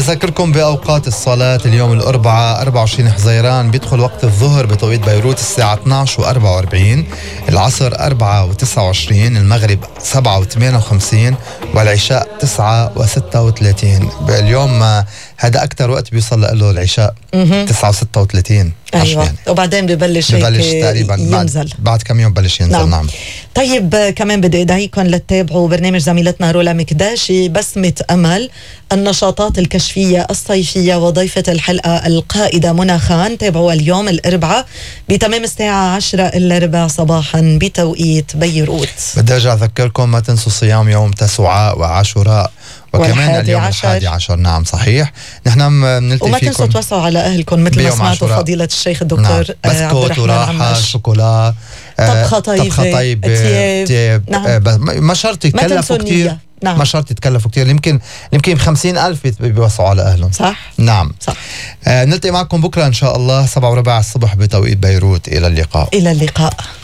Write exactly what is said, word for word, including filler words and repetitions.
نذكركم بأوقات الصلاة. اليوم الأربعاء أربعة وعشرين حزيران بيدخل وقت الظهر بتوقيت بيروت الساعة اثني عشر وأربعة وأربعين، العصر أربعة وتسعة وعشرين، المغرب سبعة وثمانية وخمسين، والعشاء تسعة وستة وثلاثين. اليوم هذا أكتر وقت بيوصل له العشاء، تسعة وستة وثلاثين. أيوة يعني. وبعدين ببلش ببلش تقريبا ينزل بعد, بعد كم يوم ببلش ينزل. نعم, نعم. طيب كمان بدي أدعيكم لتتابعوا برنامج زميلتنا رولا مكداشي بسمة أمل، النشاطات الكشفية الصيفية، وضيفة الحلقة القائدة منى خان. تابعوا اليوم الأربعاء بتمام الساعة عشرة إلا ربع صباحا بتوقيت بيروت. بدي أرجع أذكركم ما تنسوا صيام يوم تسوعاء وعاشوراء وكمان اليوم الحادي عشر. نعم صحيح. نحن بنلتقي فيكم، وما تنسوا توسعوا على أهلكم مثل ما سمعتوا فضيلة الشيخ الدكتور نعم. عبد الرحمن عماش، شوكولا، طبخة طيبة، طبخة طيبة، تياب. نعم. ما شرط يتكلفوا كتير. نعم. ما شرط يتكلفوا كتير، يمكن يمكن بخمسين ألف بيوسعوا على أهلهم. صح. نعم صح. آه نلتقي معكم بكرة إن شاء الله سبعة وربع الصبح بتوقيت بيروت. إلى اللقاء. إلى اللقاء.